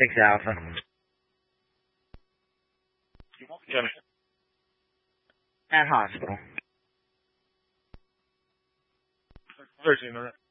6 Alpha. Yeah. At hospital. 13, all right.